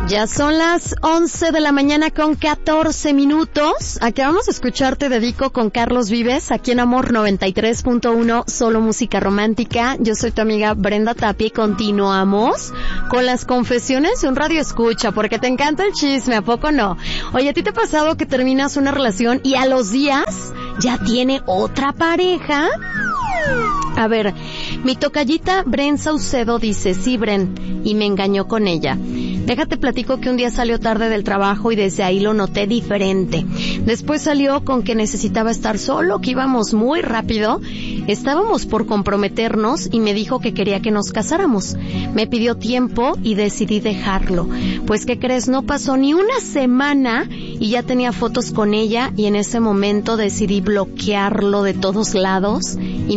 Ya son las 11 de la mañana con 14 minutos. Acabamos de escuchar Te Dedico con Carlos Vives, aquí en Amor 93.1, solo música romántica. Yo soy tu amiga Brenda Tapia y continuamos con las confesiones de un radio escucha, porque te encanta el chisme, ¿a poco no? Oye, ¿a ti te ha pasado que terminas una relación y a los días ya tiene otra pareja? A ver, mi tocallita Bren Saucedo dice, sí, Bren, y me engañó con ella. Déjate platico que un día salió tarde del trabajo y desde ahí lo noté diferente. Después salió con que necesitaba estar solo, que íbamos muy rápido. Estábamos por comprometernos y me dijo que quería que nos casáramos. Me pidió tiempo y decidí dejarlo. Pues, ¿qué crees? No pasó ni una semana y ya tenía fotos con ella y en ese momento decidí bloquearlo de todos lados y